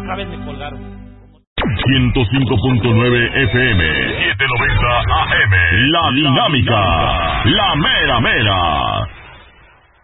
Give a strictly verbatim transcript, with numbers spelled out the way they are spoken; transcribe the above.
otra vez me colgaron. ciento cinco punto nueve F M, setecientos noventa A M. La Dinámica, la mera mera.